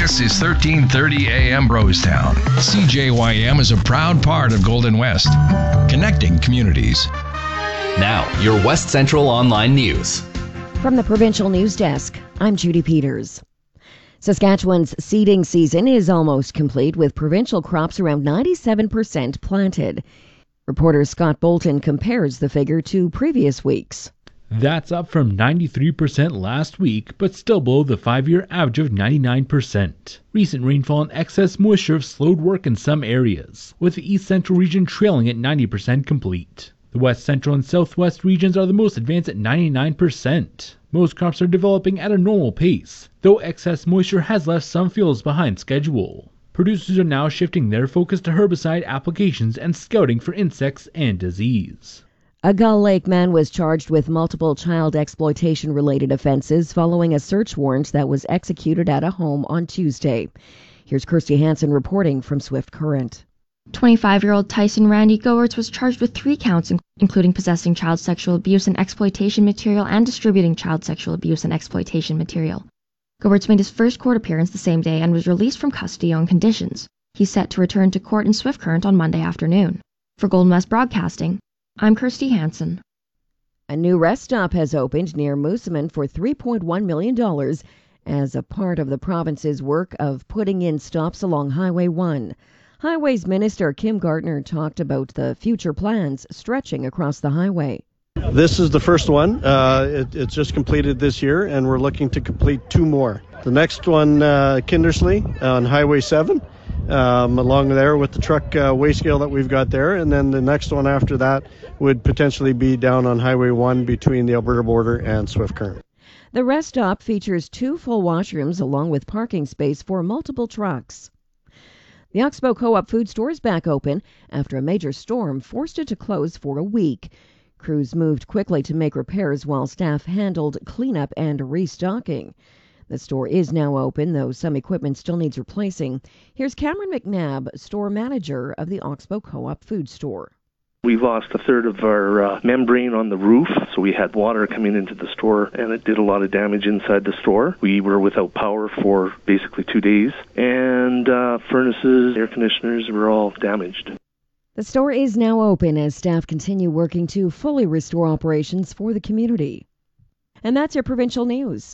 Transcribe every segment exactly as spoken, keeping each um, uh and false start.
This is thirteen thirty A M Brostown. C J Y M is a proud part of Golden West, connecting communities. Now, your West Central Online News. From the Provincial News Desk, I'm Judy Peters. Saskatchewan's seeding season is almost complete, with provincial crops around ninety-seven percent planted. Reporter Scott Bolton compares the figure to previous weeks. That's up from ninety-three percent last week, but still below the five-year average of ninety-nine percent. Recent rainfall and excess moisture have slowed work in some areas, with the East Central region trailing at ninety percent complete. The West Central and Southwest regions are the most advanced at ninety-nine percent. Most crops are developing at a normal pace, though excess moisture has left some fields behind schedule. Producers are now shifting their focus to herbicide applications and scouting for insects and disease. A Gull Lake man was charged with multiple child exploitation-related offenses following a search warrant that was executed at a home on Tuesday. Here's Kirsty Hansen reporting from Swift Current. twenty-five-year-old Tyson Randy Goertz was charged with three counts, including possessing child sexual abuse and exploitation material and distributing child sexual abuse and exploitation material. Goertz made his first court appearance the same day and was released from custody on conditions. He's set to return to court in Swift Current on Monday afternoon. For Golden West Broadcasting, I'm Kirsty Hansen. A new rest stop has opened near Moosomin for three point one million dollars as a part of the province's work of putting in stops along Highway one. Highways Minister Kim Gardner talked about the future plans stretching across the highway. This is the first one. Uh, it, it's just completed this year, and we're looking to complete two more. The next one, uh, Kindersley on Highway seven, um, along there with the truck uh, weigh scale that we've got there. And then the next one after that would potentially be down on Highway one between the Alberta border and Swift Current. The rest stop features two full washrooms along with parking space for multiple trucks. The Oxbow Co-op food store is back open after a major storm forced it to close for a week. Crews moved quickly to make repairs while staff handled cleanup and restocking. The store is now open, though some equipment still needs replacing. Here's Cameron McNabb, store manager of the Oxbow Co-op food store. We lost a third of our uh, membrane on the roof, so we had water coming into the store, and it did a lot of damage inside the store. We were without power for basically two days, and uh, furnaces, air conditioners were all damaged. The store is now open as staff continue working to fully restore operations for the community. And that's your provincial news.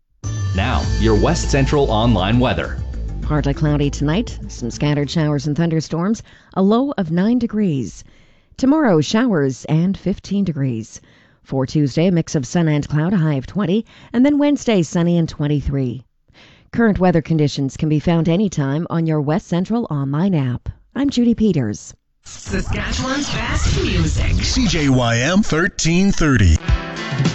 Now, your West Central Online weather. Partly cloudy tonight, some scattered showers and thunderstorms, a low of nine degrees. Tomorrow, showers and fifteen degrees. For Tuesday, a mix of sun and cloud, a high of twenty, and then Wednesday, sunny and twenty-three. Current weather conditions can be found anytime on your West Central Online app. I'm Judy Peters. Saskatchewan's best music. C J Y M thirteen thirty.